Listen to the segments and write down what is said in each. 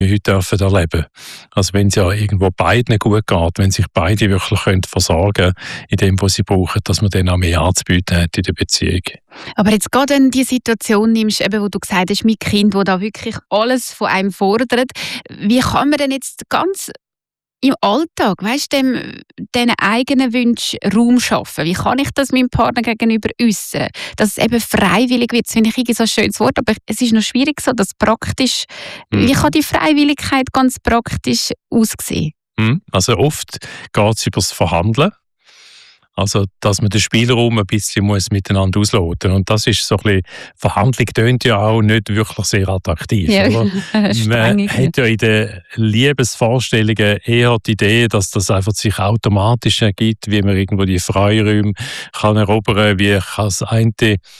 wir heute dürfen erleben. Also wenn es ja irgendwo beiden gut geht, wenn sich beide wirklich können versorgen in dem, was sie brauchen, dass man dann auch mehr anzubieten hat in der Beziehung. Aber jetzt gerade wenn du die Situation nimmst, eben, wo du gesagt hast, mein Kind, das da wirklich alles von einem fordert, wie kann man denn jetzt ganz im Alltag, weißt du, diesen eigenen Wünschen Raum schaffen? Wie kann ich das meinem Partner gegenüber äußern? Dass es eben freiwillig wird, das finde ich irgendwie so ein schönes Wort, aber es ist noch schwierig so, dass praktisch, wie kann die Freiwilligkeit ganz praktisch aussehen? Also oft geht es über das Verhandeln. Also, dass man den Spielraum ein bisschen miteinander ausloten muss. Und das ist so ein bisschen, Verhandlung tönt ja auch nicht wirklich sehr attraktiv. Ja, oder? Man hat ja in den Liebesvorstellungen eher die Idee, dass das einfach sich automatisch ergibt, wie man irgendwo die Freiräume kann erobern, wie kann das eine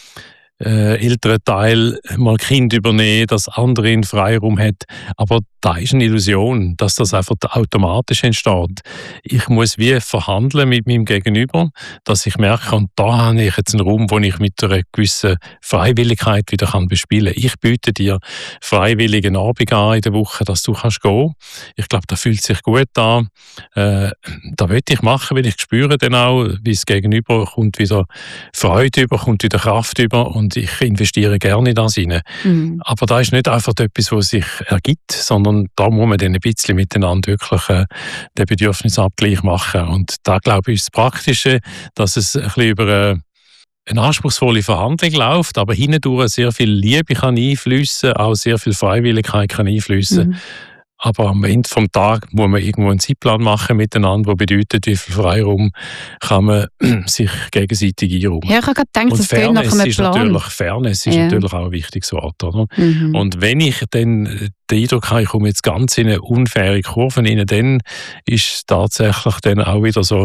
ältere Teil mal Kind übernehmen, das andere einen Freiraum hat. Aber da ist eine Illusion, dass das einfach automatisch entsteht. Ich muss wie verhandeln mit meinem Gegenüber, dass ich merke, und da habe ich jetzt einen Raum, wo ich mit einer gewissen Freiwilligkeit wieder bespielen kann. Ich biete dir freiwilligen Abend an in der Woche, dass du kannst gehen. Ich glaube, das fühlt sich gut an. Da will ich machen, weil ich spüre dann auch, wie es Gegenüber kommt wieder Freude über, kommt wieder Kraft über und ich investiere gerne in das hinein. Aber da ist nicht einfach etwas, was sich ergibt, sondern da muss man dann ein bisschen miteinander wirklich den Bedürfnisabgleich machen. Und da, glaube ich, ist das Praktische, dass es ein bisschen über eine anspruchsvolle Verhandlung läuft, aber hindurch sehr viel Liebe kann einfließen, auch sehr viel Freiwilligkeit kann einfließen. Aber am Ende des Tages muss man irgendwo einen Zeitplan machen miteinander, der bedeutet, wie viel Freiraum kann man sich gegenseitig einräumen. Ja, ich habe gerade gedacht, das tönt nach einem Plan. Fairness ist natürlich auch ein wichtiges Wort. Oder? Und wenn ich dann den Eindruck habe, ich komme jetzt ganz in eine unfaire Kurve rein, dann ist tatsächlich dann auch wieder so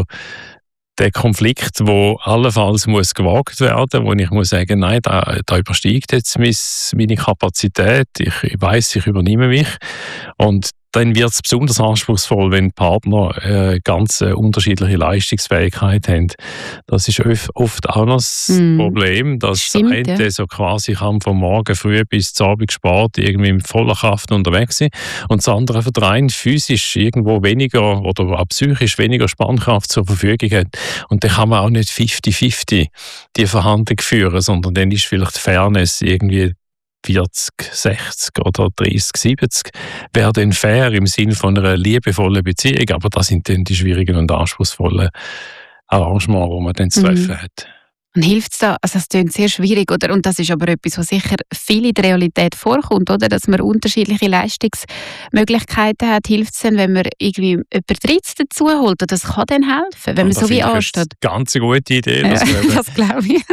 der Konflikt, wo allenfalls muss gewagt werden, wo ich muss sagen, nein, da übersteigt jetzt meine Kapazität. Ich weiss, ich übernehme mich. Und dann wird es besonders anspruchsvoll, wenn Partner ganz unterschiedliche Leistungsfähigkeit haben. Das ist oft auch noch das Problem, dass der eine so quasi kann vom Morgen früh bis zum Abend spät irgendwie mit voller Kraft unterwegs sein und das andere für rein physisch irgendwo weniger oder auch psychisch weniger Spannkraft zur Verfügung hat. Und dann kann man auch nicht 50-50 die Verhandlung führen, sondern dann ist vielleicht Fairness irgendwie 40, 60 oder 30, 70 wäre dann fair im Sinne von einer liebevollen Beziehung, aber das sind dann die schwierigen und anspruchsvollen Arrangements, die man dann zu treffen hat. Und hilft es da, also es klingt sehr schwierig, oder? Und das ist aber etwas, was sicher viel in der Realität vorkommt, oder? Dass man unterschiedliche Leistungsmöglichkeiten hat. Hilft es dann, wenn man irgendwie jemand Drittes dazu holt? Und das kann dann helfen, wenn man so wie ansteht. Das ist eine ganz gute Idee. Das glaube ich.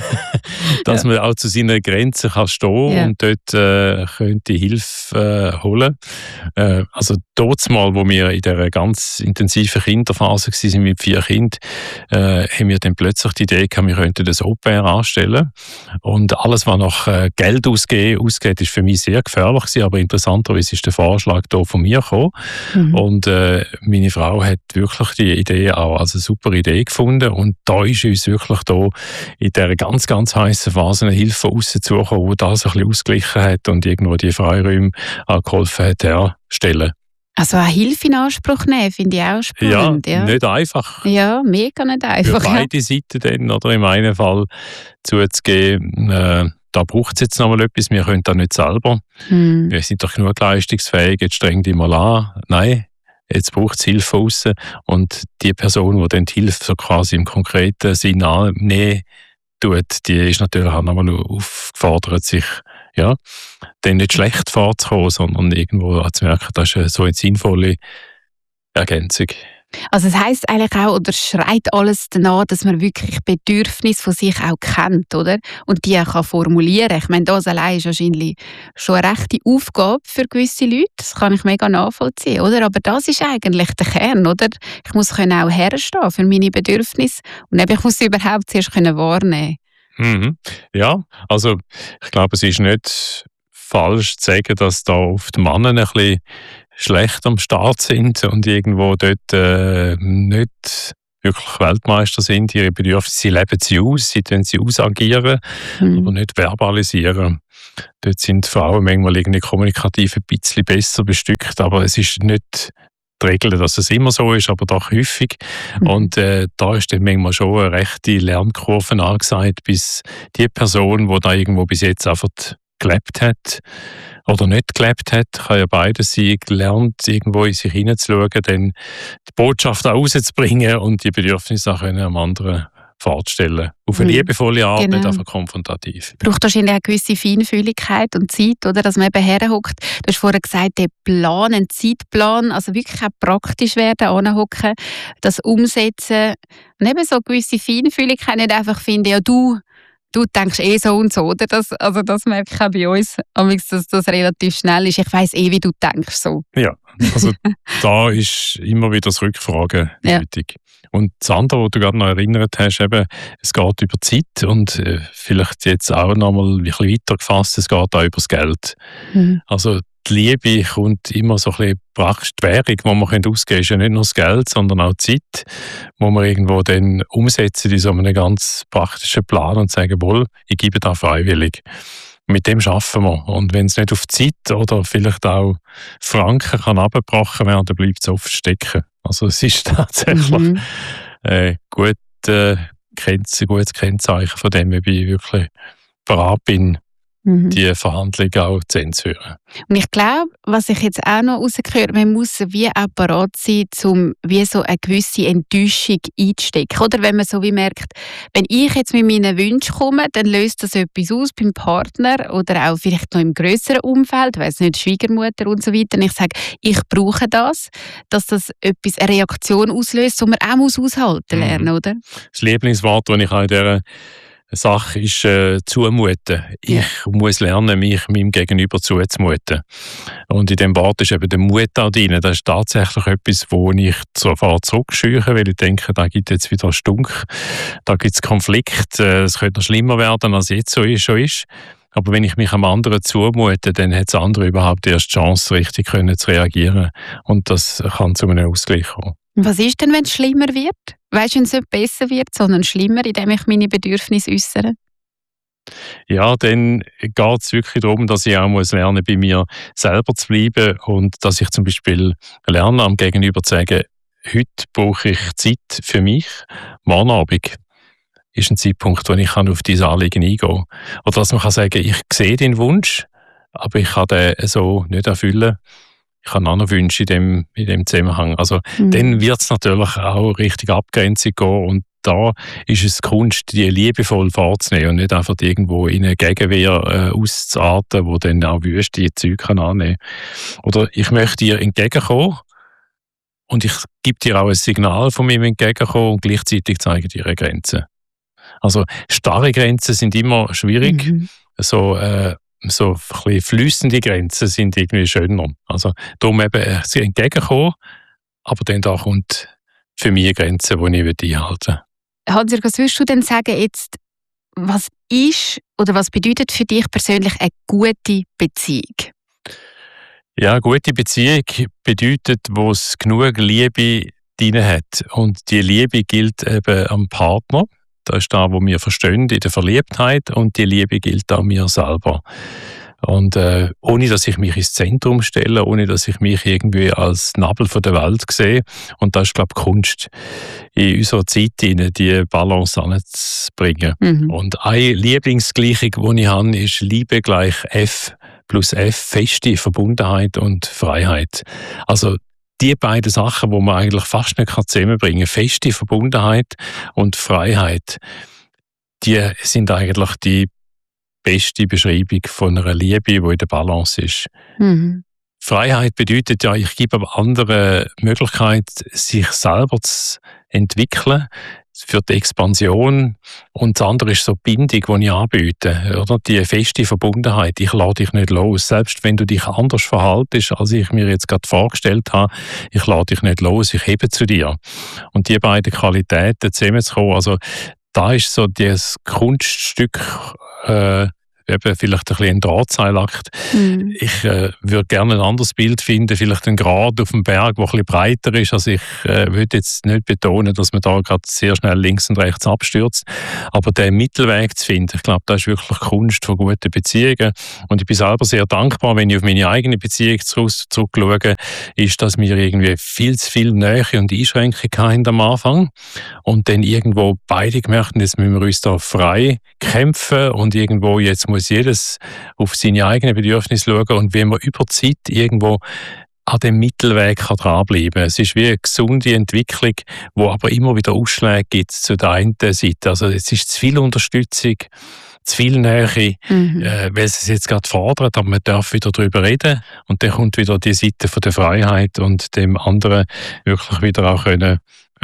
Dass man auch zu seinen Grenzen kann stehen und dort könnte Hilfe holen. Also dort mal, wo wir in dieser ganz intensiven Kinderphase waren mit 4 Kindern, haben wir dann plötzlich die Idee gehabt, wir könnten das Au-pair anstellen. Und alles, was nach Geld ausgeht, ist für mich sehr gefährlich gewesen, aber interessanterweise ist der Vorschlag hier von mir gekommen. Und meine Frau hat wirklich die Idee auch als eine super Idee gefunden und da ist uns wirklich da in dieser ganz, ganz heißen Phase eine Hilfe von aussen zugekommen, die das ein bisschen ausgeglichen hat und irgendwo die Freiräume auch geholfen hat herzustellen. Also eine Hilfe in Anspruch nehmen, finde ich auch spannend. Ja, nicht einfach. Ja, mega nicht einfach. Für beide Seiten dann, oder in meinem Fall zuzugeben, da braucht es jetzt noch mal etwas, wir können das nicht selber. Wir sind doch genug leistungsfähig, jetzt streng dich mal an. Nein, jetzt braucht es Hilfe aussen. Und die Person, die dann die Hilfe so quasi im konkreten Sinn annehmen tut, die ist natürlich auch noch mal aufgefordert, sich dann nicht schlecht vorzukommen, sondern irgendwo zu merken, das ist so eine sinnvolle Ergänzung. Also es heisst eigentlich auch, oder schreit alles danach, dass man wirklich Bedürfnisse von sich auch kennt, oder? Und die auch formulieren kann. Ich meine, das allein ist wahrscheinlich schon eine rechte Aufgabe für gewisse Leute. Das kann ich mega nachvollziehen, oder? Aber das ist eigentlich der Kern, oder? Ich muss auch herstehen für meine Bedürfnisse und eben, ich muss sie überhaupt zuerst wahrnehmen. Ja, also ich glaube, es ist nicht falsch zu sagen, dass da oft Männer ein bisschen schlecht am Start sind und irgendwo dort nicht wirklich Weltmeister sind, ihre Bedürfnisse, sie leben sie aus, sie tun sie ausagieren, aber nicht verbalisieren. Dort sind Frauen manchmal irgendwie kommunikativ ein bisschen besser bestückt, aber es ist nicht die Regel, dass es immer so ist, aber doch häufig. Und da ist dann manchmal schon eine rechte Lernkurve angesagt, bis die Person, die da irgendwo bis jetzt einfach gelebt hat oder nicht gelebt hat, kann ja beides sein, gelernt, irgendwo in sich hineinzuschauen, dann die Botschaft auch rauszubringen und die Bedürfnisse auch am anderen fortstellen. Auf eine liebevolle Art, nicht einfach konfrontativ. Braucht wahrscheinlich eine gewisse Feinfühligkeit und Zeit, oder? Dass man eben herhockt. Du hast vorher gesagt, der Plan, ein Zeitplan, also wirklich auch praktisch werden, anhocken, das umsetzen. Und eben so eine gewisse Feinfühligkeit, nicht einfach finden, ja du denkst so und so, oder? Das merke ich auch bei uns, dass das relativ schnell ist. Ich weiss wie du denkst. So. Ja, also da ist immer wieder das Rückfragen nötig. Und das andere, was du gerade noch erinnert hast, eben, es geht über Zeit und vielleicht jetzt auch noch mal ein bisschen weiter gefasst, es geht auch über das Geld. Also die Liebe kommt immer so ein bisschen praktisch, die Währung, die man ausgeben kann, ist ja nicht nur das Geld, sondern auch die Zeit, die man irgendwo dann umsetzen in so einem ganz praktischen Plan und sagen, wohl, ich gebe da freiwillig. Mit dem arbeiten wir. Und wenn es nicht auf Zeit oder vielleicht auch Franken kann abgebrochen werden, dann bleibt es oft stecken. Also es ist tatsächlich gutes Kennzeichen von dem, wie ich wirklich bereit bin, die Verhandlung auch zu Ende zu führen. Und ich glaube, was ich jetzt auch noch rausgehört, man muss wie auch bereit sein, um wie so eine gewisse Enttäuschung einzustecken. Oder wenn man so wie merkt, wenn ich jetzt mit meinen Wünschen komme, dann löst das etwas aus beim Partner oder auch vielleicht noch im grösseren Umfeld, weiss nicht, Schwiegermutter und so weiter. Und ich sage, ich brauche das, dass das eine Reaktion auslöst, die man auch aushalten lernen, oder? Das Lieblingswort, das ich auch in dieser Sache ist zumuten. Ich muss lernen, mich meinem Gegenüber zuzumuten. Und in dem Wort ist eben der Mut auch drin. Das ist tatsächlich etwas, wo ich sofort zurückscheue, weil ich denke, da gibt es jetzt wieder Stunk, da gibt es Konflikt, es könnte noch schlimmer werden, als jetzt schon ist. Aber wenn ich mich am anderen zumute, dann hat das andere überhaupt erst die Chance, richtig zu reagieren. Und das kann zu einem Ausgleich kommen. Was ist denn, wenn es schlimmer wird? Weißt du, wenn es nicht besser wird, sondern schlimmer, indem ich meine Bedürfnisse äußere? Ja, dann geht es wirklich darum, dass ich auch lernen muss, bei mir selber zu bleiben und dass ich zum Beispiel lerne, am Gegenüber zu sagen, heute brauche ich Zeit für mich, morgen Abend ist ein Zeitpunkt, wo ich auf diese Anliegen eingehen kann. Oder dass man sagen kann, ich sehe den Wunsch, aber ich kann den so nicht erfüllen. Ich habe andere Wünsche in dem Zusammenhang. Also dann wird es natürlich auch richtig Abgrenzung gehen und da ist es Kunst, die liebevoll vorzunehmen und nicht einfach irgendwo in eine Gegenwehr auszuarten, wo dann auch wüste Zeug annehmen kann. Oder ich möchte dir entgegenkommen und ich gebe dir auch ein Signal von mir entgegenkommen und gleichzeitig zeige dir eine Grenze. Also starre Grenzen sind immer schwierig. So ein bisschen fließende Grenzen sind irgendwie schöner. Also darum eben sie entgegenkommen, aber dann da kommt für mich eine Grenze, die ich einhalten will. Hans-Jörg, was würdest du denn sagen jetzt, was ist oder was bedeutet für dich persönlich eine gute Beziehung? Ja, eine gute Beziehung bedeutet, wo es genug Liebe drin hat. Und die Liebe gilt eben am Partner. Das ist das, was wir verstehen in der Verliebtheit, und die Liebe gilt auch mir selber. Und ohne, dass ich mich ins Zentrum stelle, ohne, dass ich mich irgendwie als Nabel von der Welt sehe. Und das ist, glaube ich, Kunst in unserer Zeit, die Balance anzubringen. Und eine Lieblingsgleichung, die ich habe, ist Liebe gleich F plus F, feste Verbundenheit und Freiheit. Also die beiden Sachen, die man eigentlich fast nicht zusammenbringen kann, feste Verbundenheit und Freiheit, die sind eigentlich die beste Beschreibung von einer Liebe, die in der Balance ist. Freiheit bedeutet ja, ich gebe anderen die Möglichkeit, sich selber zu entwickeln für die Expansion. Und das andere ist so die Bindung, die ich anbiete. Oder? Die feste Verbundenheit. Ich lasse dich nicht los. Selbst wenn du dich anders verhaltest, als ich mir jetzt gerade vorgestellt habe, ich lasse dich nicht los, ich hebe zu dir. Und die beiden Qualitäten zusammenzukommen, also da ist so das Kunststück, eben vielleicht ein bisschen ein Drahtseilakt. Ich würde gerne ein anderes Bild finden, vielleicht ein Grat auf dem Berg, der ein bisschen breiter ist. Also ich würde jetzt nicht betonen, dass man da gerade sehr schnell links und rechts abstürzt, aber den Mittelweg zu finden, ich glaube, das ist wirklich Kunst von guten Beziehungen. Und ich bin selber sehr dankbar, wenn ich auf meine eigene Beziehung zurückschaue, ist, dass wir irgendwie viel zu viel Nähe und Einschränkungen hatten am Anfang und dann irgendwo beide gemerkt, jetzt müssen wir uns da frei kämpfen und irgendwo jetzt muss jedes auf seine eigenen Bedürfnisse schauen und wie man über Zeit irgendwo an dem Mittelweg dranbleiben kann. Es ist wie eine gesunde Entwicklung, die aber immer wieder Ausschläge gibt zu der einen Seite. Also es ist zu viel Unterstützung, zu viel Nähe, weil es jetzt gerade fordert, aber man darf wieder darüber reden und dann kommt wieder die Seite von der Freiheit und dem anderen wirklich wieder auch können,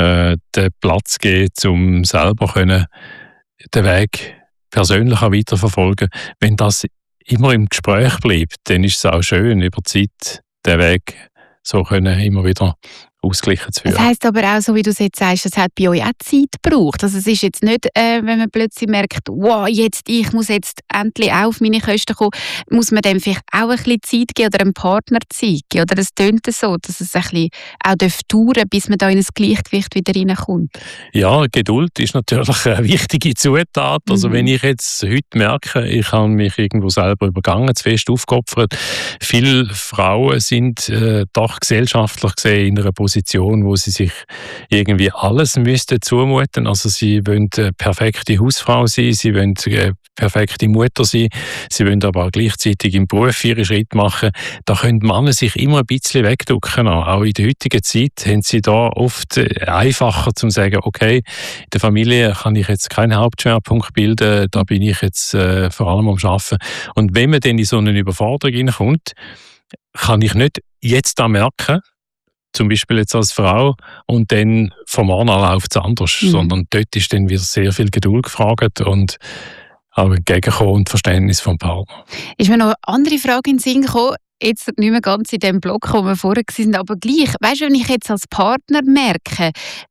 den Platz geben, um selber können, den Weg persönlich auch weiterverfolgen. Wenn das immer im Gespräch bleibt, dann ist es auch schön, über die Zeit den Weg so können immer wieder ausgleichen zu führen. Das heisst aber auch, so wie du es jetzt sagst, es hat bei euch auch Zeit gebraucht. Also es ist jetzt nicht, wenn man plötzlich merkt, wow, ich muss jetzt endlich auch auf meine Kosten kommen, muss man dem vielleicht auch ein bisschen Zeit geben oder einem Partner Zeit geben? Oder es tönt so, dass es ein bisschen auch dauern darf, bis man da in ein Gleichgewicht wieder reinkommt? Ja, Geduld ist natürlich eine wichtige Zutat. Also wenn ich jetzt heute merke, ich habe mich irgendwo selber übergangen, zu fest aufgeopfert. Viele Frauen sind doch gesellschaftlich gesehen in einer Position, wo sie sich irgendwie alles müssten zumuten. Also sie wollen eine perfekte Hausfrau sein, sie wollen eine perfekte Mutter sein, sie wollen aber auch gleichzeitig im Beruf ihre Schritte machen. Da können Männer sich immer ein bisschen wegducken. Auch in der heutigen Zeit haben sie da oft einfacher zu sagen, okay, in der Familie kann ich jetzt keinen Hauptschwerpunkt bilden, da bin ich jetzt vor allem am Arbeiten. Und wenn man dann in so eine Überforderung hineinkommt, kann ich nicht jetzt da merken, zum Beispiel jetzt als Frau, und dann vom Mann an läuft es anders, sondern dort ist dann wieder sehr viel Geduld gefragt und auch Entgegenkommen und Verständnis vom Partner. Ist mir noch eine andere Frage in den Sinn gekommen, jetzt nicht mehr ganz in dem Block, wo wir vorher waren, aber gleich, weißt du, wenn ich jetzt als Partner merke,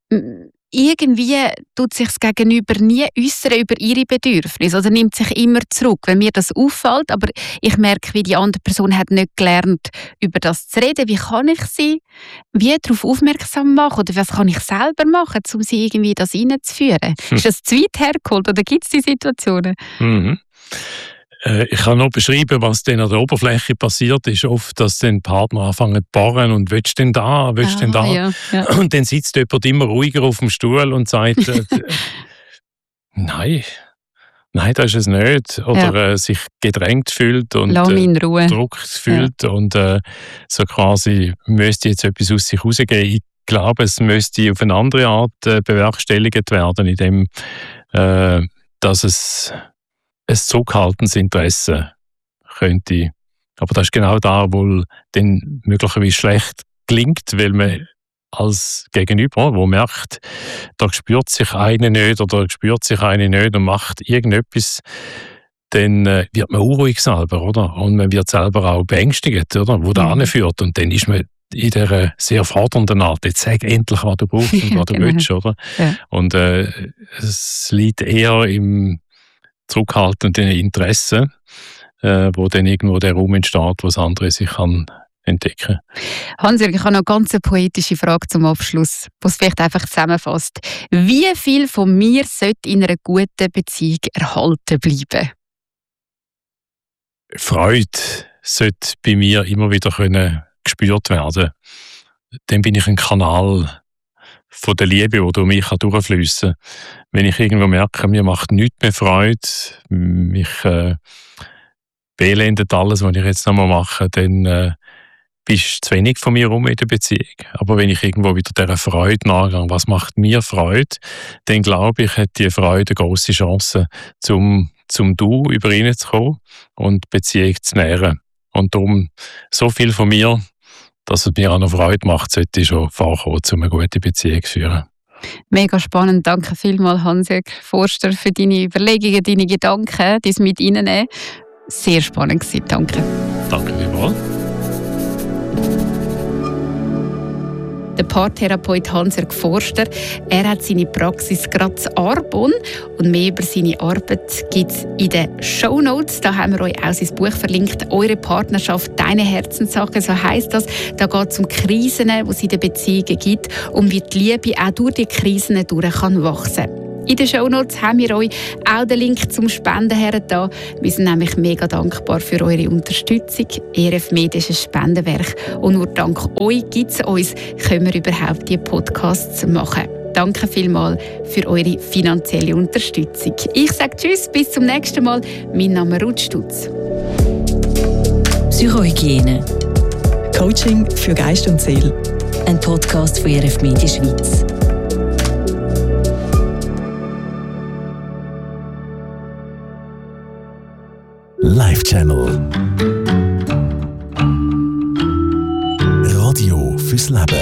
irgendwie tut sich das Gegenüber nie äußern über ihre Bedürfnisse oder nimmt sich immer zurück, wenn mir das auffällt, aber ich merke, wie die andere Person hat nicht gelernt, über das zu reden. Wie kann ich sie darauf aufmerksam machen oder was kann ich selber machen, um sie irgendwie das reinzuführen? Ist das zu weit hergeholt oder gibt es die Situationen? Ich kann noch beschreiben, was dann an der Oberfläche passiert ist. Oft, dass dann Partner anfangen zu bohren und willst du denn da? Ja. Und dann sitzt jemand immer ruhiger auf dem Stuhl und sagt, nein, das ist es nicht. Oder sich gedrängt fühlt und Druck fühlt und so quasi müsste jetzt etwas aus sich rausgehen. Ich glaube, es müsste auf eine andere Art bewerkstelligt werden, indem dass es ein zurückhaltendes Interesse könnte. Aber das ist genau da, wo dann möglicherweise schlecht gelingt, weil man als Gegenüber, wo merkt, da spürt sich einer nicht oder spürt sich eine nicht und macht irgendetwas, dann wird man unruhig selber, oder? Und man wird selber auch beängstigt, oder? Wo da anführt. Und dann ist man in dieser sehr fordernden Art, jetzt sag endlich, was du brauchst und was du willst, oder? Ja. Und es liegt eher im zurückhaltenden Interesse, wo dann irgendwo der Raum entsteht, wo das andere sich kann entdecken. Hans-Jürg, ich habe noch eine ganz poetische Frage zum Abschluss, die es vielleicht einfach zusammenfasst. Wie viel von mir sollte in einer guten Beziehung erhalten bleiben? Freude sollte bei mir immer wieder gespürt werden. Dann bin ich ein Kanal von der Liebe, die durch mich durchfliessen kann. Wenn ich irgendwo merke, mir macht nichts mehr Freude, mich beelendet alles, was ich jetzt noch mal mache, dann bist zu wenig von mir rum in der Beziehung. Aber wenn ich irgendwo wieder dieser Freude nachgehe, was macht mir Freude, dann glaube ich, hat die Freude eine grosse Chance, zum Du über ihn zu kommen und die Beziehung zu nähren. Und darum, so viel von mir, dass es mir auch noch Freude macht, sollte schon vorkommen, um eine gute Beziehung zu führen. Mega spannend. Danke vielmals, Hans-Jürg Forster, für deine Überlegungen, deine Gedanken, die mit reinnehmen. Sehr spannend gewesen. Danke. Danke vielmals. der Paartherapeut Hans-Jörg Forster. Er hat seine Praxis gerade in Arbon und mehr über seine Arbeit gibt es in den Shownotes. Da haben wir euch auch sein Buch verlinkt, «Eure Partnerschaft, deine Herzenssache», so heisst das. Da geht es um Krisen, die es in den Beziehungen gibt und wie die Liebe auch durch die Krisen durch kann wachsen. In den Shownotes haben wir euch auch den Link zum Spenden hergetan. Wir sind nämlich mega dankbar für eure Unterstützung. ERF Media ist ein Spendenwerk und nur dank euch gibt es uns, können wir überhaupt diese Podcasts machen. Danke vielmals für eure finanzielle Unterstützung. Ich sage Tschüss, bis zum nächsten Mal. Mein Name ist Ruth Stutz. Psychohygiene. Coaching für Geist und Seele. Ein Podcast von ERF Media Schweiz. Life Channel. Radio fürs Leben.